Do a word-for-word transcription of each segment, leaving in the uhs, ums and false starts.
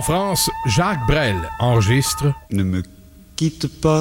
France, Jacques Brel enregistre « Ne me quitte pas,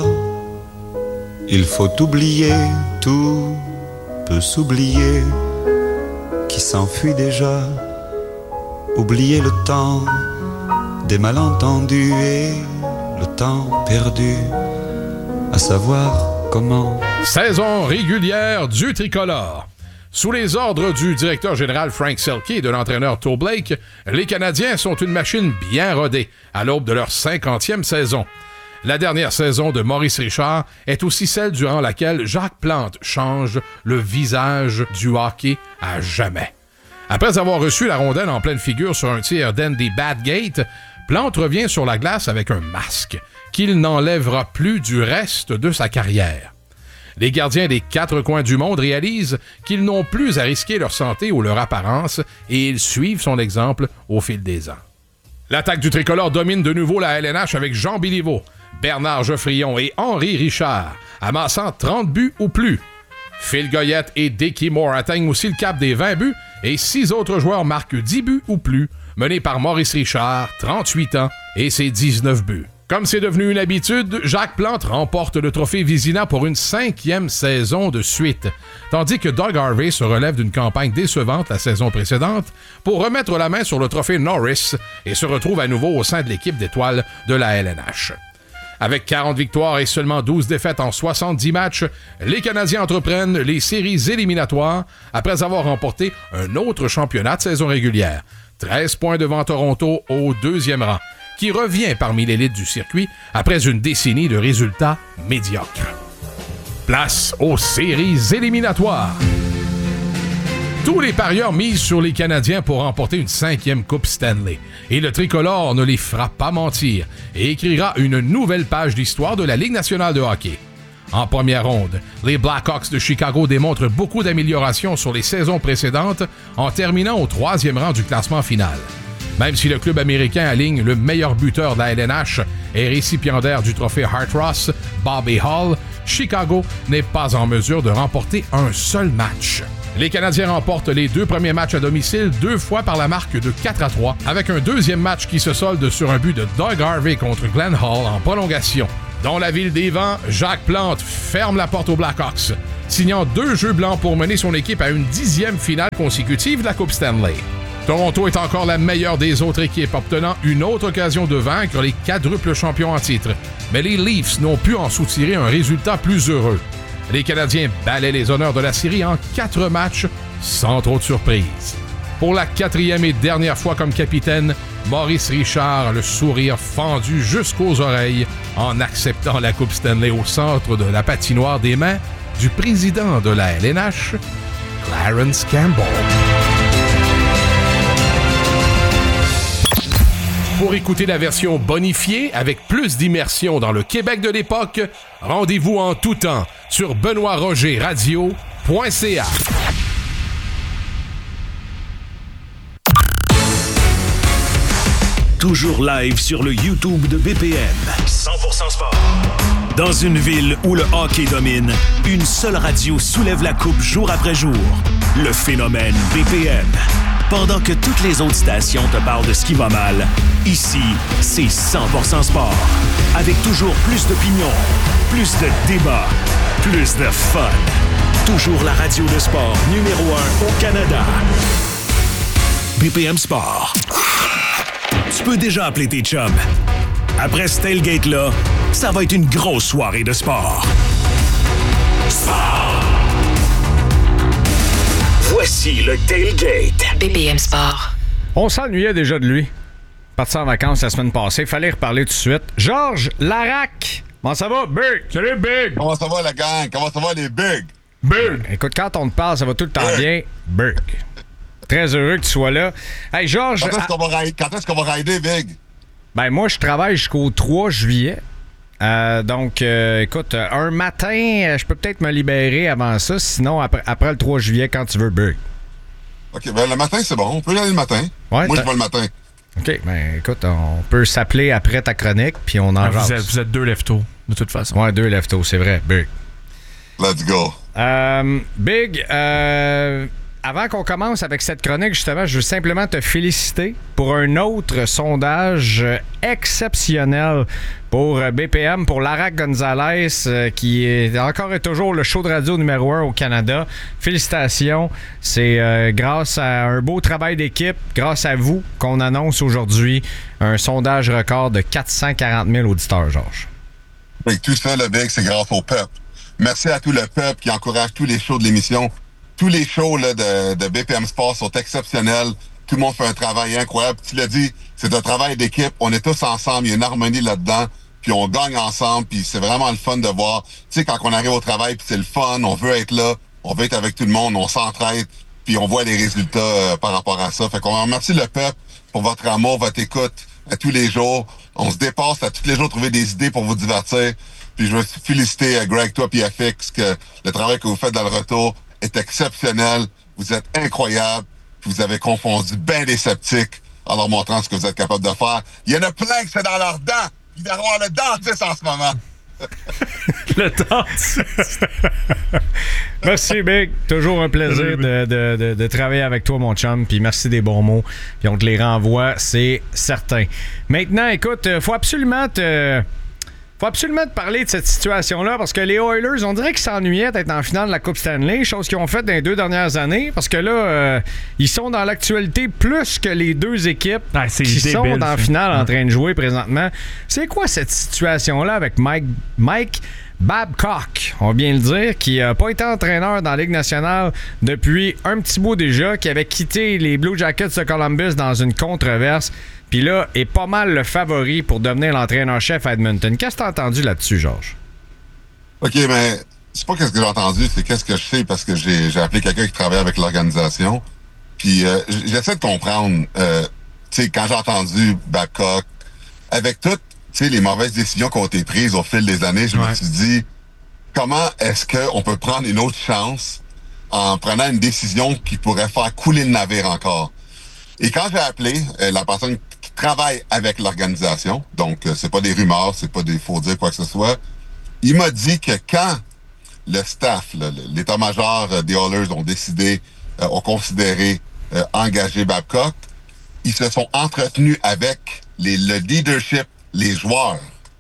il faut oublier, tout peut s'oublier, qui s'enfuit déjà, oublier le temps des malentendus et le temps perdu, à savoir comment... » Saison régulière du tricolore. Sous les ordres du directeur général Frank Selke et de l'entraîneur Toe Blake, les Canadiens sont une machine bien rodée à l'aube de leur cinquantième saison. La dernière saison de Maurice Richard est aussi celle durant laquelle Jacques Plante change le visage du hockey à jamais. Après avoir reçu la rondelle en pleine figure sur un tir d'Andy Badgate, Plante revient sur la glace avec un masque qu'il n'enlèvera plus du reste de sa carrière. Les gardiens des quatre coins du monde réalisent qu'ils n'ont plus à risquer leur santé ou leur apparence et ils suivent son exemple au fil des ans. L'attaque du tricolore domine de nouveau la L N H avec Jean Béliveau, Bernard Geoffrion et Henri Richard, amassant trente buts ou plus. Phil Goyette et Dickie Moore atteignent aussi le cap des vingt buts et six autres joueurs marquent dix buts ou plus, menés par Maurice Richard, trente-huit ans, et ses dix-neuf buts. Comme c'est devenu une habitude, Jacques Plante remporte le trophée Vizina pour une cinquième saison de suite, tandis que Doug Harvey se relève d'une campagne décevante la saison précédente pour remettre la main sur le trophée Norris et se retrouve à nouveau au sein de l'équipe d'étoiles de la L N H. Avec quarante victoires et seulement douze défaites en soixante-dix matchs, les Canadiens entreprennent les séries éliminatoires après avoir remporté un autre championnat de saison régulière. treize points devant Toronto au deuxième rang, qui revient parmi l'élite du circuit après une décennie de résultats médiocres. Place aux séries éliminatoires. Tous les parieurs misent sur les Canadiens pour remporter une cinquième Coupe Stanley. Et le tricolore ne les fera pas mentir et écrira une nouvelle page d'histoire de la Ligue nationale de hockey. En première ronde, les Blackhawks de Chicago démontrent beaucoup d'améliorations sur les saisons précédentes en terminant au troisième rang du classement final. Même si le club américain aligne le meilleur buteur de la L N H et récipiendaire du trophée Hart Ross, Bobby Hull, Chicago n'est pas en mesure de remporter un seul match. Les Canadiens remportent les deux premiers matchs à domicile deux fois par la marque de quatre à trois, avec un deuxième match qui se solde sur un but de Doug Harvey contre Glenn Hall en prolongation. Dans la ville des Vents, Jacques Plante ferme la porte aux Blackhawks, signant deux jeux blancs pour mener son équipe à une dixième finale consécutive de la Coupe Stanley. Toronto est encore la meilleure des autres équipes, obtenant une autre occasion de vaincre les quadruples champions en titre. Mais les Leafs n'ont pu en soutirer un résultat plus heureux. Les Canadiens balaient les honneurs de la série en quatre matchs, sans trop de surprise. Pour la quatrième et dernière fois comme capitaine, Maurice Richard a le sourire fendu jusqu'aux oreilles en acceptant la Coupe Stanley au centre de la patinoire des mains du président de la L N H, Clarence Campbell. Pour écouter la version bonifiée avec plus d'immersion dans le Québec de l'époque, rendez-vous en tout temps sur benoît roger radio point c a. Toujours live sur le YouTube de B P M. cent pour cent sport. Dans une ville où le hockey domine, une seule radio soulève la coupe jour après jour. Le phénomène B P M. Pendant que toutes les autres stations te parlent de ce qui va mal, ici, c'est cent pour cent sport. Avec toujours plus d'opinions, plus de débats, plus de fun. Toujours la radio de sport numéro un au Canada. B P M Sport. Tu peux déjà appeler tes chums. Après ce tailgate-là, ça va être une grosse soirée de sport. Sport! Voici le tailgate. B P M Sport. On s'ennuyait déjà de lui. Parti en vacances la semaine passée. Fallait reparler tout de suite. Georges Larac. Comment ça va, Big? Salut, Big. Comment ça va, la gang? Comment ça va, les Big? Big. Écoute, quand on te parle, ça va tout le temps bien. Big. Très heureux que tu sois là. Hey, Georges... Quand est-ce qu'on va rider, quand est-ce qu'on va rider, Big? Ben, moi, je travaille jusqu'au trois juillet. Euh, donc, euh, écoute, un matin, je peux peut-être me libérer avant ça. Sinon, après, après le trois juillet, quand tu veux, Big. OK, ben le matin, c'est bon. On peut y aller le matin. Ouais, moi, t'as... je vais le matin. OK, ben écoute, on peut s'appeler après ta chronique, puis on en ah, jase. Vous êtes, vous êtes deux leftos, de toute façon. Ouais, deux leftos, c'est vrai. Big. Let's go. Euh, Big, euh, avant qu'on commence avec cette chronique, justement, je veux simplement te féliciter pour un autre sondage exceptionnel pour B P M, pour Lara Gonzalez, euh, qui est encore et toujours le show de radio numéro un au Canada. Félicitations. C'est euh, grâce à un beau travail d'équipe, grâce à vous, qu'on annonce aujourd'hui un sondage record de quatre cent quarante mille auditeurs, Georges. Et tout ça, le Big, c'est grâce au peuple. Merci à tout le peuple qui encourage tous les shows de l'émission. Tous les shows là, de, de B P M Sport sont exceptionnels. Tout le monde fait un travail incroyable. Tu l'as dit, c'est un travail d'équipe. On est tous ensemble. Il y a une harmonie là-dedans. Puis on gagne ensemble. Puis c'est vraiment le fun de voir. Tu sais, quand on arrive au travail, puis c'est le fun. On veut être là. On veut être avec tout le monde. On s'entraide. Puis on voit les résultats euh, par rapport à ça. Fait qu'on remercie le peuple pour votre amour, votre écoute à tous les jours. On se dépasse à tous les jours, trouver des idées pour vous divertir. Puis je veux féliciter euh, Greg, toi, puis F X, que le travail que vous faites dans le retour est exceptionnel. Vous êtes incroyable. Vous avez confondu bien des sceptiques en leur montrant ce que vous êtes capable de faire. Il y en a plein que c'est dans leurs dents. Ils vont avoir le dentiste en ce moment. Le dentiste. Merci, Big. Toujours un plaisir de, de, de, de travailler avec toi, mon chum. Puis merci des bons mots. Puis on te les renvoie, c'est certain. Maintenant, écoute, faut absolument te... Faut absolument te parler de cette situation-là parce que les Oilers, on dirait qu'ils s'ennuyaient d'être en finale de la Coupe Stanley, chose qu'ils ont fait dans les deux dernières années, parce que là, euh, ils sont dans l'actualité plus que les deux équipes ah, qui débile, sont dans la finale ouais. en train de jouer présentement. C'est quoi cette situation-là avec Mike, Mike Babcock, on va bien le dire, qui n'a pas été entraîneur dans la Ligue nationale depuis un petit bout déjà, qui avait quitté les Blue Jackets de Columbus dans une controverse, puis là, est pas mal le favori pour devenir l'entraîneur-chef à Edmonton. Qu'est-ce que t'as entendu là-dessus, Georges? OK, mais c'est pas qu'est-ce que j'ai entendu, c'est qu'est-ce que je sais parce que j'ai, j'ai appelé quelqu'un qui travaille avec l'organisation. Puis euh, j'essaie de comprendre, euh, tu sais, quand j'ai entendu Babcock, avec toutes les mauvaises décisions qui ont été prises au fil des années, je ouais. me suis dit, comment est-ce qu'on peut prendre une autre chance en prenant une décision qui pourrait faire couler le navire encore? Et quand j'ai appelé euh, la personne qui travaille avec l'organisation, donc euh, c'est pas des rumeurs, c'est pas des faux dire quoi que ce soit, il m'a dit que quand le staff, là, l'état-major euh, des Oilers ont décidé, euh, ont considéré euh, engager Babcock, ils se sont entretenus avec les, le leadership, les joueurs.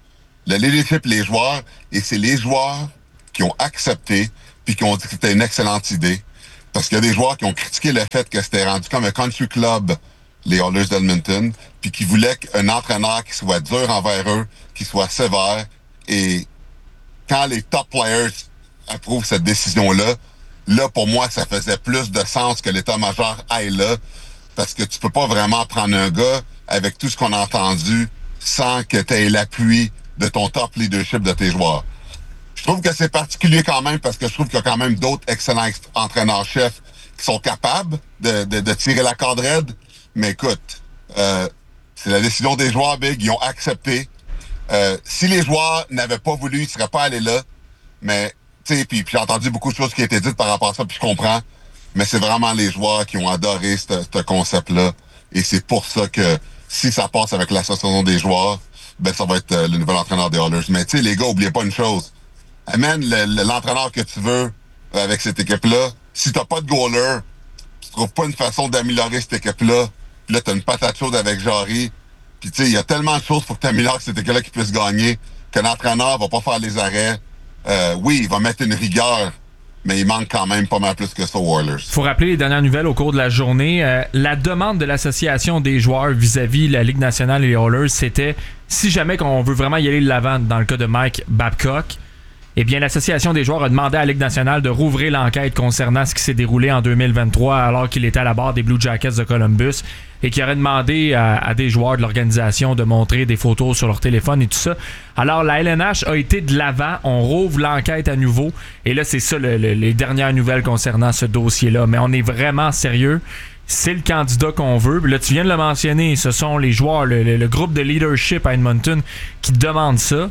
Le leadership, les joueurs, et c'est les joueurs qui ont accepté puis qui ont dit que c'était une excellente idée. Parce qu'il y a des joueurs qui ont critiqué le fait que c'était rendu comme un country club, les Oilers d'Edmonton, puis qui voulaient un entraîneur qui soit dur envers eux, qui soit sévère. Et quand les top players approuvent cette décision-là, là, pour moi, ça faisait plus de sens que l'état-major aille là, parce que tu peux pas vraiment prendre un gars avec tout ce qu'on a entendu sans que tu aies l'appui de ton top leadership de tes joueurs. Je trouve que c'est particulier quand même parce que je trouve qu'il y a quand même d'autres excellents entraîneurs-chefs qui sont capables de, de, de tirer la corde raide. Mais écoute, euh, c'est la décision des joueurs, Big. Ils ont accepté. Euh, si les joueurs n'avaient pas voulu, ils ne seraient pas allés là. Mais, tu sais, puis, puis j'ai entendu beaucoup de choses qui ont été dites par rapport à ça, puis je comprends. Mais c'est vraiment les joueurs qui ont adoré ce concept-là. Et c'est pour ça que si ça passe avec l'association des joueurs, ben ça va être euh, le nouvel entraîneur des Oilers. Mais tu sais, les gars, oubliez pas une chose. Amène le, le, l'entraîneur que tu veux euh, avec cette équipe-là. Si t'as pas de goaler, tu trouves pas une façon d'améliorer cette équipe-là. Puis là, t'as une patate chaude avec Jarry. Puis tu sais, il y a tellement de choses pour que t'améliores cette équipe-là qui puisse gagner qu'un entraîneur va pas faire les arrêts. Euh, oui, il va mettre une rigueur, mais il manque quand même pas mal plus que ça aux Oilers. Faut rappeler les dernières nouvelles au cours de la journée. Euh, la demande de l'association des joueurs vis-à-vis la Ligue nationale et les Oilers, c'était si jamais qu'on veut vraiment y aller de l'avant dans le cas de Mike Babcock, eh bien, l'association des joueurs a demandé à la Ligue nationale de rouvrir l'enquête concernant ce qui s'est déroulé en deux mille vingt-trois alors qu'il était à la barre des Blue Jackets de Columbus et qui aurait demandé à, à des joueurs de l'organisation de montrer des photos sur leur téléphone et tout ça. Alors, la L N H a été de l'avant. On rouvre l'enquête à nouveau. Et là, c'est ça le, le, les dernières nouvelles concernant ce dossier-là. Mais on est vraiment sérieux. C'est le candidat qu'on veut. Là, tu viens de le mentionner. Ce sont les joueurs, le, le, le groupe de leadership à Edmonton qui demande ça.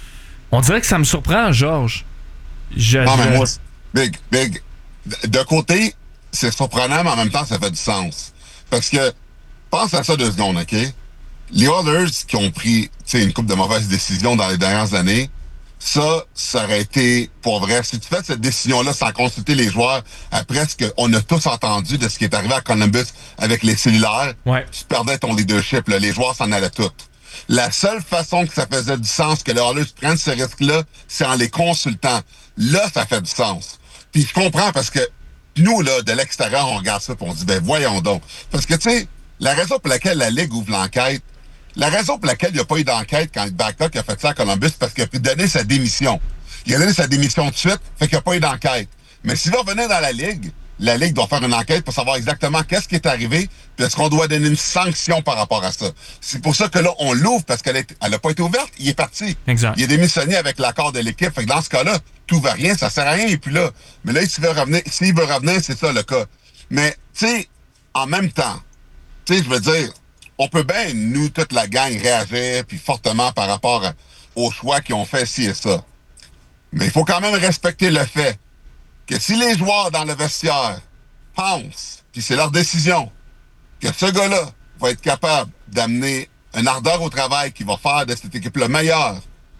On dirait que ça me surprend, Georges. Je, non, mais je... moi, Big, Big, d'un côté, c'est surprenant, mais en même temps, ça fait du sens. Parce que, pense à ça deux secondes, OK? Les Oilers qui ont pris une couple de mauvaises décisions dans les dernières années, Ça, ça aurait été, pour vrai, si tu fais cette décision-là sans consulter les joueurs, après ce qu'on a tous entendu de ce qui est arrivé à Columbus avec les cellulaires, ouais. tu perdais ton leadership, là, les joueurs s'en allaient tous. La seule façon que ça faisait du sens que les Oilers prennent ce risque-là, c'est en les consultant. Là, ça fait du sens. Puis je comprends parce que nous, là, de l'extérieur, on regarde ça et on se dit, ben voyons donc. Parce que, tu sais, la raison pour laquelle la Ligue ouvre l'enquête, la raison pour laquelle il n'y a pas eu d'enquête quand Babcock a fait ça à Columbus, parce qu'il a pu donner sa démission. Il a donné sa démission tout de suite, fait qu'il n'y a pas eu d'enquête. Mais s'il va revenir dans la Ligue, la Ligue doit faire une enquête pour savoir exactement qu'est-ce qui est arrivé, puis est-ce qu'on doit donner une sanction par rapport à ça. C'est pour ça que là, on l'ouvre, parce qu'elle n'a pas été ouverte, il est parti. Exact. Il est démissionné avec l'accord de l'équipe, fait que dans ce cas-là, tout va rien, ça sert à rien, et puis là. Mais là, s'il veut revenir, s'il veut revenir, c'est ça le cas. Mais, tu sais, en même temps, tu sais, je veux dire, on peut bien, nous, toute la gang, réagir puis fortement par rapport à, aux choix qu'ils ont fait ci et ça. Mais il faut quand même respecter le fait que si les joueurs dans le vestiaire pensent, puis c'est leur décision, que ce gars-là va être capable d'amener un ardeur au travail qui va faire de cette équipe le meilleur,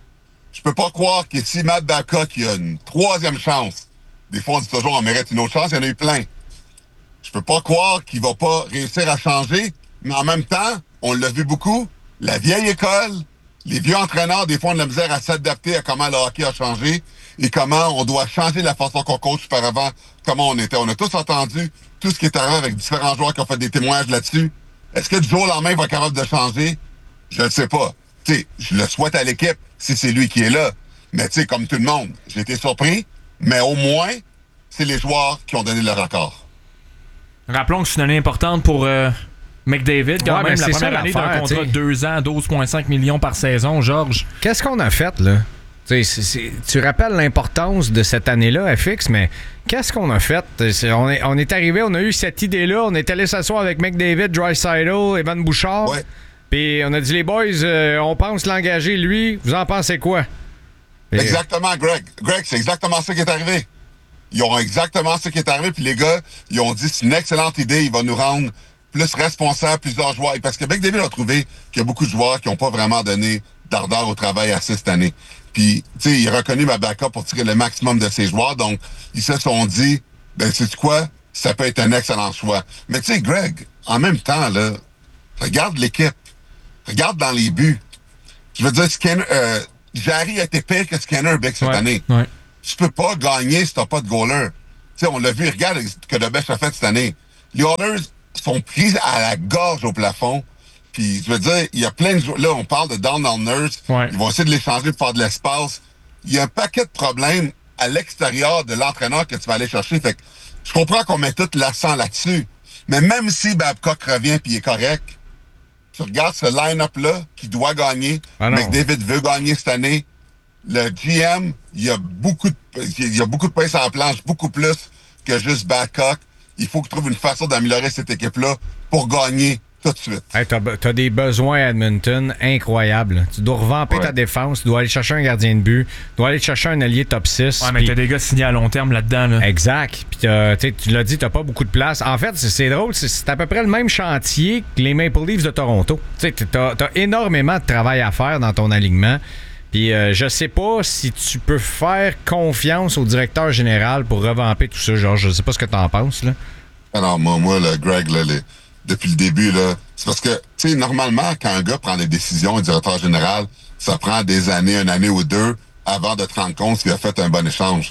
je peux pas croire que si Matt Babcock il a une troisième chance, des fois on dit toujours on mérite une autre chance, il y en a eu plein. Je peux pas croire qu'il va pas réussir à changer. Mais en même temps, on l'a vu beaucoup, la vieille école, les vieux entraîneurs, des fois, ont de la misère à s'adapter à comment le hockey a changé et comment on doit changer la façon qu'on coach par avant, comment on était. On a tous entendu tout ce qui est arrivé avec différents joueurs qui ont fait des témoignages là-dessus. Est-ce que du jour au lendemain, il va être capable de changer? Je ne sais pas. Tu sais, je le souhaite à l'équipe si c'est lui qui est là. Mais tu sais, comme tout le monde, j'ai été surpris, mais au moins, c'est les joueurs qui ont donné leur accord. Rappelons que c'est une année importante pour... Euh... McDavid, quand ouais, même, la c'est première ça, année d'un contrat de deux ans, douze virgule cinq millions par saison, Georges. Qu'est-ce qu'on a fait, là? C'est, c'est, tu rappelles l'importance de cette année-là, F X, mais qu'est-ce qu'on a fait? C'est, on, est, on est arrivé, on a eu cette idée-là, on est allé s'asseoir avec McDavid, Draisaitl, Evan Bouchard, ouais. Puis on a dit, les boys, euh, on pense l'engager, lui, vous en pensez quoi? Et... Exactement, Greg. Greg, c'est exactement ça qui est arrivé. Ils ont exactement ça qui est arrivé, puis les gars, ils ont dit, c'est une excellente idée, il va nous rendre plus responsable, plusieurs joueurs. Parce que McDavid a trouvé qu'il y a beaucoup de joueurs qui n'ont pas vraiment donné d'ardeur au travail assez cette année. Puis, tu sais, il a reconnu Babcock pour tirer le maximum de ses joueurs. Donc, ils se sont dit, ben, sais-tu quoi? Ça peut être un excellent choix. Mais tu sais, Greg, en même temps, là, regarde l'équipe. Regarde dans les buts. Je veux dire, Skinner, euh, Jarry a été pire que Skinner Big cette ouais, année. Ouais. Tu peux pas gagner si t'as pas de goaler. Tu sais, on l'a vu, regarde ce que Debèche a fait cette année. Les Oilers sont pris à la gorge au plafond. Puis, je veux dire, il y a plein de joueurs. Là, on parle de Donald Nurse. Ouais. Ils vont essayer de l'échanger pour faire de l'espace. Il y a un paquet de problèmes à l'extérieur de l'entraîneur que tu vas aller chercher. Fait que je comprends qu'on met tout l'accent là-dessus. Mais même si Babcock revient puis il est correct, tu regardes ce line-up-là qui doit gagner. Ah McDavid veut gagner cette année. Le G M, il y a beaucoup de, il y a beaucoup de pain sur la planche, beaucoup plus que juste Babcock. Il faut qu'il trouve une façon d'améliorer cette équipe-là pour gagner tout de suite. Hey, t'as, t'as des besoins à Edmonton incroyables. Tu dois revamper ouais. ta défense, tu dois aller chercher un gardien de but, tu dois aller chercher un allié top six. Ouais, mais pis... t'as des gars signés à long terme là-dedans. Là. Exact. Puis tu l'as dit, t'as pas beaucoup de place. En fait, c'est, c'est drôle, c'est, c'est à peu près le même chantier que les Maple Leafs de Toronto. Tu sais, t'as, t'as énormément de travail à faire dans ton alignement. Puis euh, je sais pas si tu peux faire confiance au directeur général pour revamper tout ça, Georges. Je sais pas ce que t'en penses, là. Alors, moi, moi là, Greg, là, les, depuis le début, là, c'est parce que, tu sais, normalement, quand un gars prend des décisions, un directeur général, ça prend des années, une année ou deux, avant de te rendre compte qu'il a fait un bon échange.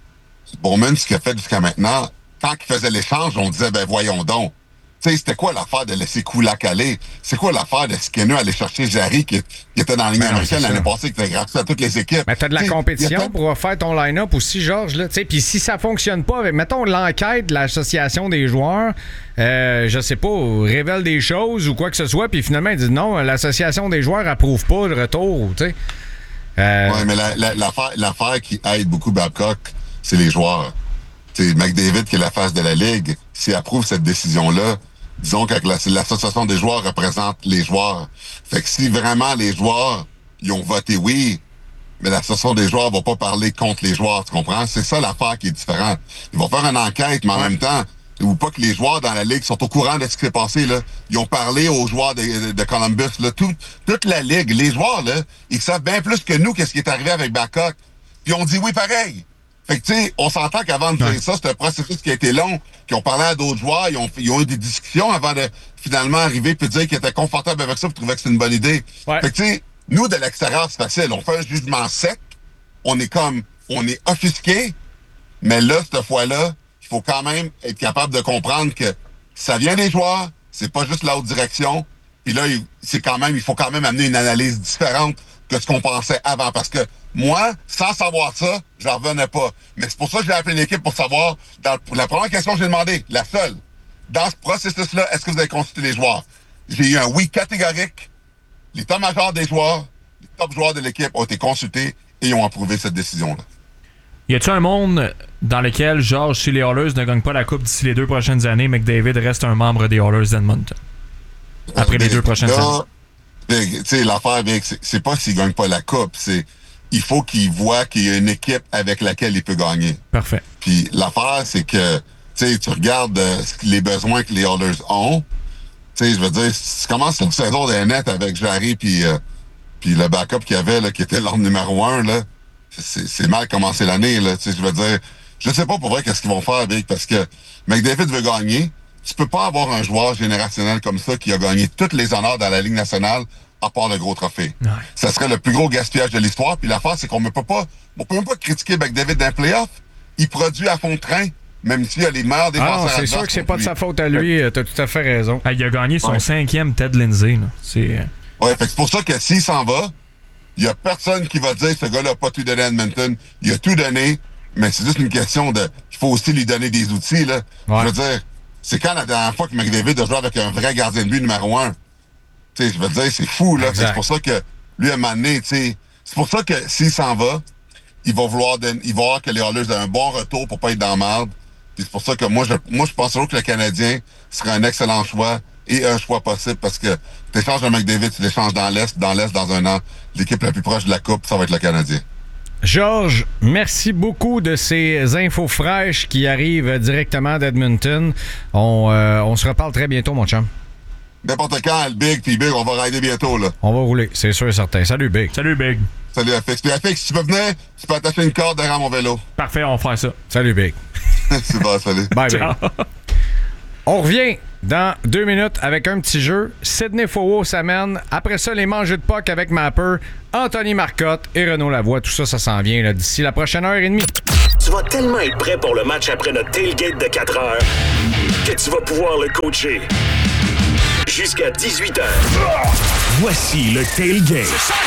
Bowman, ce qu'il a fait jusqu'à maintenant, quand il faisait l'échange, on disait, ben voyons donc. Tu sais, c'était quoi l'affaire de laisser Kulak aller? C'est quoi l'affaire de Skinner aller chercher Jarry qui, qui était dans la ligne américaine l'année passée, qui était gratuit à toutes les équipes? Mais t'as de la t'sais, compétition a... pour faire ton line-up aussi, Georges. Puis si ça fonctionne pas, avec, mettons l'enquête de l'association des joueurs, euh, je sais pas, révèle des choses ou quoi que ce soit, puis finalement, ils disent non, l'association des joueurs approuve pas le retour, tu sais. Euh... Ouais, mais la, la, l'affaire, l'affaire qui aide beaucoup Babcock, c'est les joueurs. Tu sais, McDavid, qui est la face de la Ligue, s'il approuve cette décision-là, disons que la, l'association des joueurs représente les joueurs. Fait que si vraiment les joueurs, ils ont voté oui, mais l'association des joueurs va pas parler contre les joueurs, tu comprends? C'est ça l'affaire qui est différente. Ils vont faire une enquête, mais en même temps, ou pas que les joueurs dans la Ligue sont au courant de ce qui s'est passé, là. Ils ont parlé aux joueurs de, de Columbus, là. Tout, toute la Ligue, les joueurs, là, ils savent bien plus que nous qu'est-ce qui est arrivé avec Babcock. Puis on dit oui pareil. Fait que, tu sais, on s'entend qu'avant de dire ouais. ça, c'est un processus qui a été long, qui ont parlé à d'autres joueurs, ils ont, ils ont eu des discussions avant de finalement arriver puis dire qu'ils étaient confortables avec ça puis trouvaient que c'est une bonne idée. Ouais. Fait que, tu sais, nous, de l'extérieur, c'est facile. On fait un jugement sec. On est comme, on est offusqué. Mais là, cette fois-là, il faut quand même être capable de comprendre que ça vient des joueurs, c'est pas juste la haute direction. Puis là, c'est quand même, il faut quand même amener une analyse différente que ce qu'on pensait avant. Parce que moi, sans savoir ça, je n'en revenais pas. Mais c'est pour ça que j'ai appelé l'équipe pour savoir, dans la première question que j'ai demandé, la seule, dans ce processus-là, est-ce que vous avez consulté les joueurs? J'ai eu un oui catégorique. L'état-major des joueurs, les top joueurs de l'équipe ont été consultés et ils ont approuvé cette décision-là. Y a-t-il un monde dans lequel, Georges, si les Oilers ne gagnent pas la Coupe d'ici les deux prochaines années, McDavid reste un membre des Oilers d'Edmonton? Après euh, les deux prochaines là, années. Tu sais, l'affaire, c'est, c'est pas s'il gagne pas la Coupe, c'est il faut qu'il voit qu'il y a une équipe avec laquelle il peut gagner. Parfait. Puis l'affaire, c'est que tu sais, tu regardes euh, les besoins que les Oilers ont. Tu sais, je veux dire, si tu commences une saison des nets avec Jarry puis euh, puis le backup qu'il y avait, là, qui était l'arme numéro un, là, c'est, c'est mal commencé l'année, là. Tu sais, je veux dire, je sais pas pour vrai qu'est-ce qu'ils vont faire avec, parce que McDavid veut gagner. Tu peux pas avoir un joueur générationnel comme ça qui a gagné tous les honneurs dans la Ligue nationale à part le gros trophée. Ouais. Ça serait le plus gros gaspillage de l'histoire. Puis l'affaire, c'est qu'on ne peut pas, on peut même pas critiquer McDavid d'un playoff. Il produit à fond de train, même s'il a les meilleurs défenseurs. Ah, c'est sûr que c'est pas de sa faute à lui. Ouais. T'as tout à fait raison. Ah, il a gagné son ouais. cinquième Ted Lindsay. Là. C'est... Ouais, fait que c'est pour ça que s'il s'en va, il y a personne qui va dire ce gars-là n'a pas tout donné à Edmonton. Il a tout donné, mais c'est juste une question de, il faut aussi lui donner des outils, là. Ouais. Je veux dire, c'est quand la dernière fois que McDavid a joué avec un vrai gardien de but numéro un? Tu sais, je veux dire, c'est fou, là. C'est pour ça que, lui, à un moment donné, tu sais, c'est pour ça que s'il s'en va, il va vouloir, donner, il va voir que les Oilers ont un bon retour pour pas être dans la merde. Puis c'est pour ça que moi, je, moi, je pense toujours que le Canadien serait un excellent choix et un choix possible parce que tu échanges un McDavid, tu l'échanges dans l'Est, dans l'Est, dans un an. L'équipe la plus proche de la Coupe, ça va être le Canadien. Georges, merci beaucoup de ces infos fraîches qui arrivent directement d'Edmonton. On, euh, on se reparle très bientôt, mon chum. N'importe quand, le Big, puis Big, on va rider bientôt, là. On va rouler, c'est sûr et certain. Salut, Big. Salut, Big. Salut, Afix. Puis, Afix, si tu peux venir, tu peux attacher une corde derrière mon vélo. Parfait, on fera ça. Salut, Big. C'est bon, salut. Bye, Big. On revient dans deux minutes avec un petit jeu. Sidney Fowell s'amène. Après ça, les mangeux de puck avec Mapper, Anthony Marcotte et Renaud Lavoie. Tout ça, ça s'en vient là, d'ici la prochaine heure et demie. Tu vas tellement être prêt pour le match après notre tailgate de quatre heures que tu vas pouvoir le coacher jusqu'à dix-huit heures. Voici le tailgate.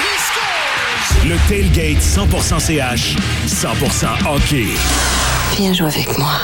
Le tailgate cent pour cent C H, cent pour cent hockey. Viens jouer avec moi.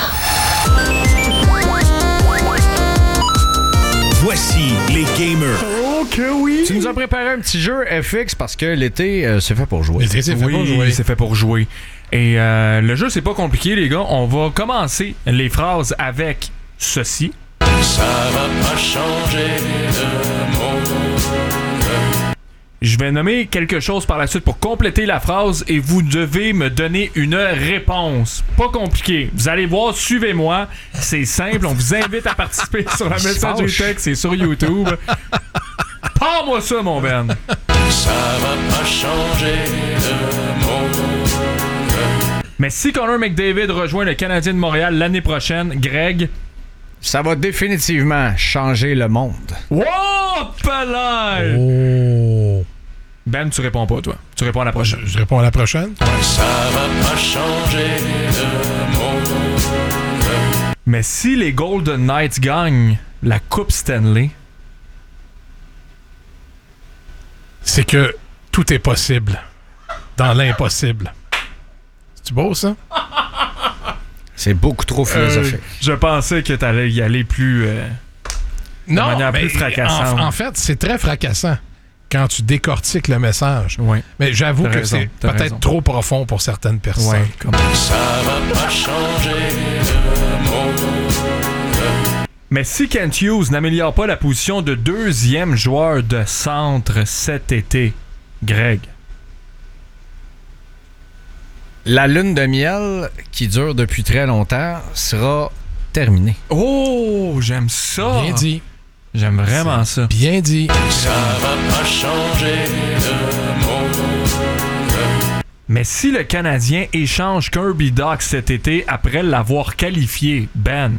Voici les gamers. Ok, oui. Tu nous as préparé un petit jeu F X parce que l'été, euh, c'est fait pour jouer. L'été, c'est fait oui, pour jouer. C'est fait pour jouer. Et euh, le jeu, c'est pas compliqué, les gars. On va commencer les phrases avec ceci. Ça va pas changer le monde. Je vais nommer quelque chose par la suite pour compléter la phrase et vous devez me donner une réponse. Pas compliqué. Vous allez voir, suivez-moi. C'est simple. On vous invite à participer sur la message du texte et sur YouTube. Parle-moi ça, mon Ben. Ça va pas changer le monde. Mais si Connor McDavid rejoint le Canadien de Montréal l'année prochaine, Greg... Ça va définitivement changer le monde. Wow! Palais! Oh! Ben, tu réponds pas, toi. Tu réponds à la prochaine. Je, je réponds à la prochaine. Ça va pas changer le monde. Mais si les Golden Knights gagnent la Coupe Stanley... C'est que tout est possible dans l'impossible. C'est-tu beau, ça? C'est beaucoup trop philosophique. Euh, je pensais que t'allais y aller plus... Euh, non, de manière mais plus fracassante. En, en fait, c'est très fracassant quand tu décortiques le message. Oui. Mais j'avoue t'as que raison, c'est peut-être raison. trop profond pour certaines personnes. Ouais, comme... Ça va pas changer le monde. Mais si Kent Hughes n'améliore pas la position de deuxième joueur de centre cet été, Greg... La lune de miel, qui dure depuis très longtemps, sera terminé. Oh, j'aime ça. Bien dit. J'aime vraiment ça. Bien dit. Ça va pas changer le monde. Mais si le Canadien échange Kirby Dach cet été après l'avoir qualifié, Ben?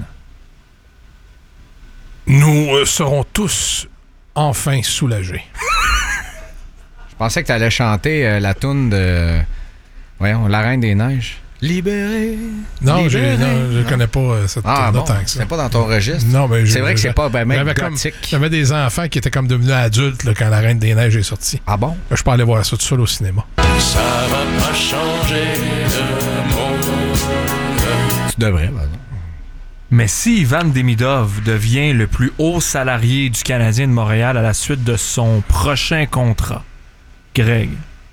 Nous euh, serons tous enfin soulagés. Je pensais que tu allais chanter euh, la toune de... Voyons, La Reine des Neiges. Libéré. Non, j'ai, libéré. non je ne connais pas euh, cette Ah toune-là bon, tant que ça. c'est pas dans ton registre. Non, mais je- c'est vrai que je- c'est pas ben, même j'avais comme- gothique. J'avais des enfants qui étaient comme devenus adultes là, quand La Reine des Neiges est sortie. Ah bon? Je peux aller voir ça tout seul au cinéma. Ça va pas changer le monde. Tu devrais, par exemple. Mais si Ivan Demidov devient le plus haut salarié du Canadien de Montréal à la suite de son prochain contrat, Greg?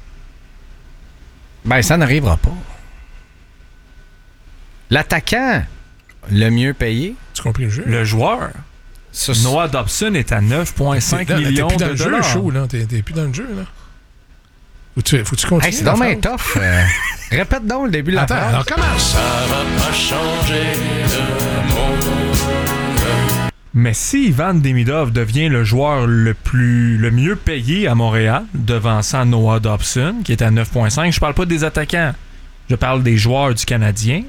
Ben, ça n'arrivera pas. L'attaquant le mieux payé, Tu as compris le jeu? Le joueur, ça, Noah Dobson, est à neuf virgule cinq T'es- millions T'es plus dans de le jeu, dollars. chaud, là. T'es, t'es plus dans le jeu, là. Faut-tu, faut-tu continuer? hey, c'est la donc bien phrase? tough. Euh, répète donc le début de la Attends, phrase. alors commence. Ça va pas changer le monde. Mais si Ivan Demidov devient le joueur le plus le mieux payé à Montréal, devançant Noah Dobson, qui est à neuf virgule cinq, je parle pas des attaquants, je parle des joueurs du Canadien.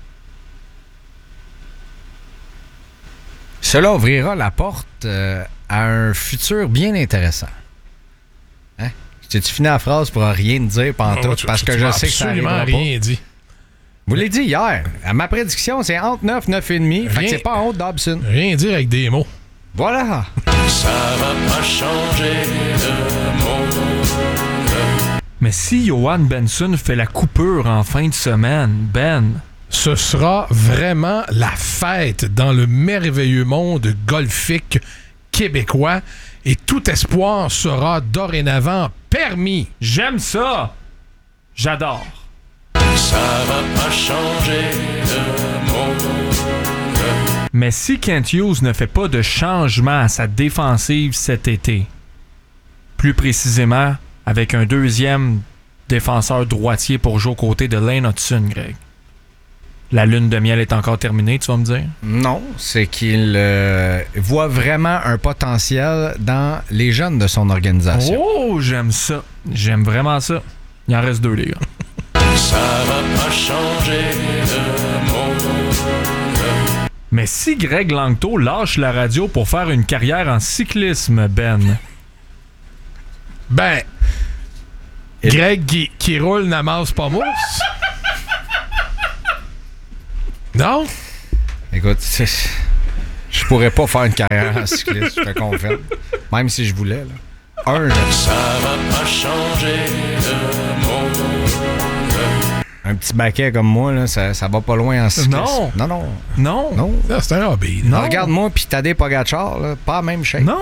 Cela ouvrira la porte euh, à un futur bien intéressant. Hein? J'ai-tu fini la phrase pour rien te dire pantoute, Oh, tu- parce tu- que tu je m'as sais que ça absolument arrivera pas. rien dit. Vous l'avez dit hier. À ma prédiction, c'est entre neuf et neuf virgule cinq. Fait que Rien. c'est pas en haut de Dobson. Rien dire avec des mots. Voilà. Ça va pas changer le monde. Mais si Johan Benson fait la coupure en fin de semaine, Ben, Ce sera vraiment la fête dans le merveilleux monde golfique québécois et tout espoir sera dorénavant permis. j'aime ça! J'adore. Ça va pas changer le monde. Mais si Kent Hughes ne fait pas de changement à sa défensive cet été, plus précisément avec un deuxième défenseur droitier pour jouer aux côtés de Lane Hudson, Greg, la lune de miel est encore terminée, tu vas me dire? Non, c'est qu'il euh, voit vraiment un potentiel dans les jeunes de son organisation. Oh, j'aime ça. J'aime vraiment ça. Il en reste deux, les gars. Ça va pas changer le monde. Mais si Greg Langto lâche la radio pour faire une carrière en cyclisme, Ben, Ben, Greg qui, qui roule n'amasse pas mousse. Non? Écoute, c'est- je pourrais pas faire une carrière en cycliste, je te confirme. Même si je voulais. Là. Un, là, Ça va pas changer le monde. un petit baquet comme moi, là, ça, ça va pas loin en cycliste. Non. Non, non. non. Non. Ça, c'est un hobby. Non. Regarde-moi puis Tadej Pogacar, là, pas la même shape. Non.